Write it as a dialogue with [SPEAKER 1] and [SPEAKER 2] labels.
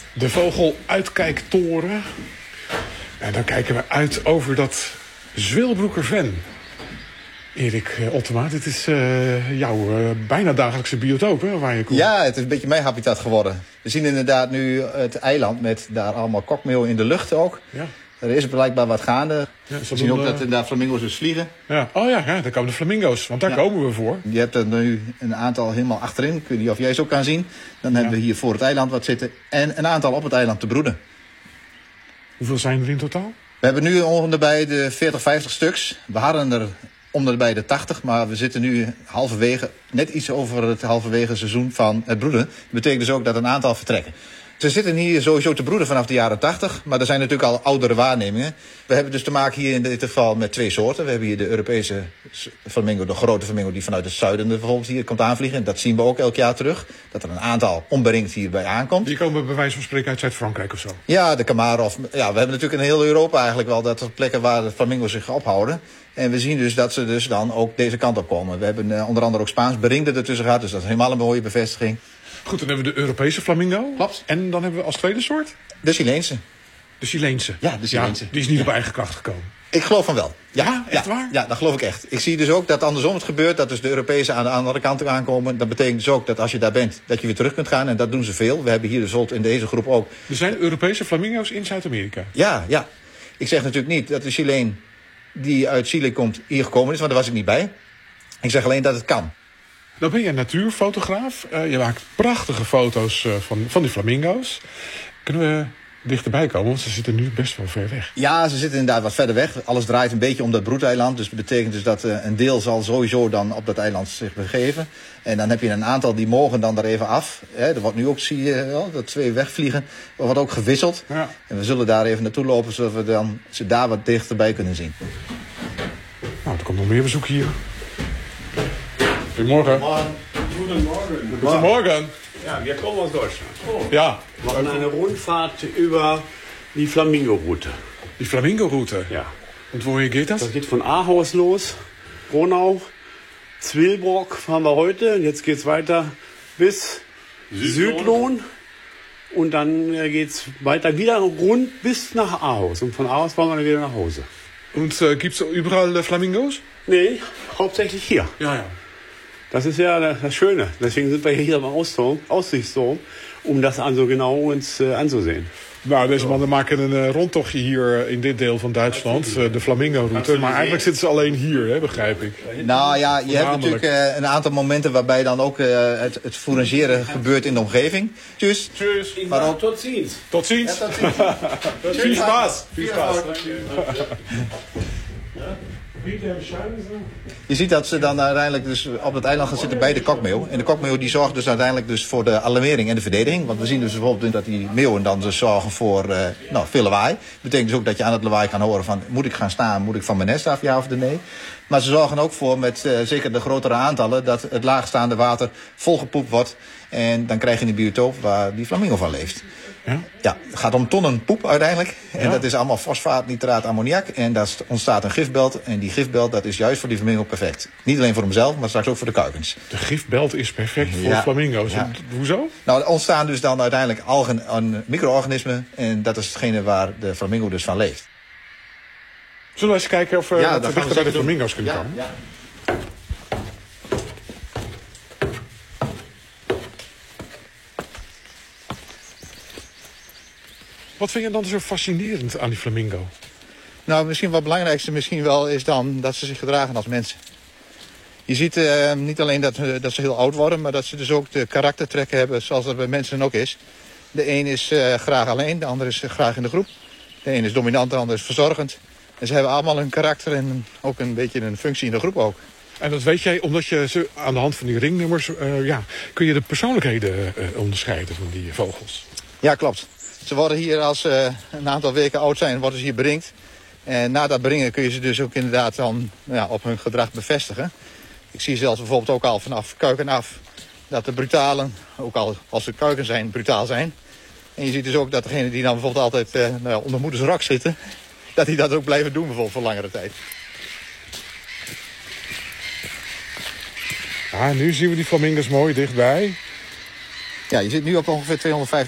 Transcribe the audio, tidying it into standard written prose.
[SPEAKER 1] De vogeluitkijktoren. En dan kijken we uit over dat Zwilbroekerven. Erik Ottema, dit is jouw bijna dagelijkse biotoop, hè, waar je komt.
[SPEAKER 2] Ja, het is een beetje mijn habitat geworden. We zien inderdaad nu het eiland met daar allemaal kokmeel in de lucht ook.
[SPEAKER 1] Ja.
[SPEAKER 2] Er is blijkbaar wat gaande.
[SPEAKER 1] Ja,
[SPEAKER 2] we zien ook dat daar flamingo's dus vliegen.
[SPEAKER 1] Ja. Oh ja, daar komen de flamingo's, want daar komen we voor.
[SPEAKER 2] Je hebt er nu een aantal helemaal achterin. Ik weet niet of jij ze ook kan zien. Dan hebben we hier voor het eiland wat zitten. En een aantal op het eiland te broeden.
[SPEAKER 1] Hoeveel zijn er in totaal?
[SPEAKER 2] We hebben nu ongeveer de 40, 50 stuks. We hadden er onderbij de 80, maar we zitten nu halverwege, net iets over het halverwege seizoen van het broeden. Dat betekent dus ook dat een aantal vertrekken. Ze zitten hier sowieso te broeden vanaf de jaren 80, maar er zijn natuurlijk al oudere waarnemingen. We hebben dus te maken hier in dit geval met twee soorten. We hebben hier de Europese flamingo, de grote flamingo die vanuit het zuiden bijvoorbeeld hier komt aanvliegen. En dat zien we ook elk jaar terug, dat er een aantal onberingd hierbij aankomt.
[SPEAKER 1] Die komen bij wijze van spreken uit Zuid-Frankrijk of zo?
[SPEAKER 2] Ja, de Camaro. We hebben natuurlijk in heel Europa eigenlijk wel dat er plekken waar de flamingo's zich ophouden. En we zien dus dat ze dus dan ook deze kant op komen. We hebben onder andere ook Spaans beringde ertussen gehad, dus dat is helemaal een mooie bevestiging.
[SPEAKER 1] Goed, dan hebben we de Europese flamingo.
[SPEAKER 2] Klopt.
[SPEAKER 1] En dan hebben we als tweede soort?
[SPEAKER 2] De Chileense.
[SPEAKER 1] De Chileense.
[SPEAKER 2] Ja, de Chileense.
[SPEAKER 1] Ja, die is niet op eigen kracht gekomen.
[SPEAKER 2] Ik geloof van wel.
[SPEAKER 1] Ja, echt waar?
[SPEAKER 2] Ja, dat geloof ik echt. Ik zie dus ook dat andersom het gebeurt, dat dus de Europese aan de andere kant aankomen. Dat betekent dus ook dat als je daar bent, dat je weer terug kunt gaan. En dat doen ze veel. We hebben hier dus in deze groep ook.
[SPEAKER 1] Er zijn Europese flamingo's in Zuid-Amerika?
[SPEAKER 2] Ja. Ik zeg natuurlijk niet dat de Chileen die uit Chile komt hier gekomen is, want daar was ik niet bij. Ik zeg alleen dat het kan.
[SPEAKER 1] Dan ben je een natuurfotograaf. Je maakt prachtige foto's van die flamingo's. Kunnen we dichterbij komen? Want ze zitten nu best wel ver weg.
[SPEAKER 2] Ja, ze zitten inderdaad wat verder weg. Alles draait een beetje om dat broedeiland. Dus dat betekent dus dat een deel zal sowieso dan op dat eiland zich begeven. En dan heb je een aantal die mogen dan daar even af. Er wordt nu ook, zie je wel, dat twee wegvliegen. Er wordt ook gewisseld. Ja. En we zullen daar even naartoe lopen, zodat we dan ze daar wat dichterbij kunnen zien.
[SPEAKER 1] Nou, er komt nog meer bezoek hier. Goedemorgen.
[SPEAKER 3] Goedemorgen.
[SPEAKER 1] Goedemorgen.
[SPEAKER 3] Ja, wir kommen aus Deutschland.
[SPEAKER 1] Oh. Ja.
[SPEAKER 3] Wir machen eine Rundfahrt über die Flamingo-Route.
[SPEAKER 1] Die Flamingo-Route?
[SPEAKER 3] Ja.
[SPEAKER 1] Und woher geht das?
[SPEAKER 3] Das geht von Ahaus los, Ronau, Zwilbrock fahren wir heute. Und jetzt geht's weiter bis Südlohn. Und dann geht's weiter wieder rund bis nach Ahaus. Und von Ahaus fahren wir dann wieder nach Hause.
[SPEAKER 1] Und gibt's überall Flamingos?
[SPEAKER 3] Nee, hauptsächlich hier.
[SPEAKER 1] Ja.
[SPEAKER 3] Das ist ja das Schöne. Deswegen sind wir hier am Aussichtsturm, um das also genau uns anzusehen.
[SPEAKER 1] Nou, deze mannen maken een rondtochtje hier in dit deel van Duitsland, de Flamingo-route. Maar eigenlijk zitten ze alleen hier, hè, begrijp ik.
[SPEAKER 2] Nou ja, je hebt natuurlijk een aantal momenten waarbij dan ook het fourageren gebeurt in de omgeving. Tjus.
[SPEAKER 1] Tjus.
[SPEAKER 2] Maar ook
[SPEAKER 3] tot ziens.
[SPEAKER 1] Tot ziens.
[SPEAKER 2] Ja, tot ziens.
[SPEAKER 1] Viel Spaß. Viel Spaß.
[SPEAKER 2] Je ziet dat ze dan uiteindelijk dus op het eiland gaan zitten bij de kokmeeuw. En de kokmeeuw die zorgt dus uiteindelijk dus voor de alarmering en de verdediging. Want we zien dus bijvoorbeeld dat die meeuwen dan dus zorgen voor veel lawaai. Dat betekent dus ook dat je aan het lawaai kan horen van moet ik gaan staan, moet ik van mijn nest af, ja of nee. Maar ze zorgen ook voor, met zeker de grotere aantallen, dat het laagstaande water volgepoept wordt. En dan krijg je een biotoop waar die flamingo van leeft. Ja, het gaat om tonnen poep uiteindelijk. En dat is allemaal fosfaat, nitraat, ammoniak. En daar ontstaat een gifbelt. En die gifbelt, dat is juist voor die flamingo perfect. Niet alleen voor hemzelf, maar straks ook voor de kuikens.
[SPEAKER 1] De gifbelt is perfect voor flamingo's. Ja. Hoezo?
[SPEAKER 2] Nou, er ontstaan dus dan uiteindelijk algen en micro-organismen. En dat is hetgene waar de flamingo dus van leeft.
[SPEAKER 1] Zullen we eens kijken of we dichter bij de flamingo's kunnen komen?
[SPEAKER 2] Ja.
[SPEAKER 1] Wat vind je dan zo fascinerend aan die flamingo?
[SPEAKER 2] Nou, misschien wat het belangrijkste is dan dat ze zich gedragen als mensen. Je ziet niet alleen dat ze heel oud worden, maar dat ze dus ook de karaktertrekken hebben zoals dat bij mensen ook is. De een is graag alleen, de ander is graag in de groep. De een is dominant, de ander is verzorgend. En ze hebben allemaal een karakter en ook een beetje een functie in de groep ook.
[SPEAKER 1] En dat weet jij omdat je ze aan de hand van die ringnummers kun je de persoonlijkheden onderscheiden van die vogels?
[SPEAKER 2] Ja, klopt. Ze worden hier als een aantal weken oud zijn, worden ze hier beringd. En na dat beringen kun je ze dus ook inderdaad dan op hun gedrag bevestigen. Ik zie zelfs bijvoorbeeld ook al vanaf kuiken af dat de brutalen, ook al als ze kuiken zijn, brutaal zijn. En je ziet dus ook dat degenen die dan bijvoorbeeld altijd onder moeders rok zitten, dat die dat ook blijven doen bijvoorbeeld voor langere tijd.
[SPEAKER 1] Ja, nu zien we die flamingo's mooi dichtbij.
[SPEAKER 2] Ja, je zit nu op ongeveer 250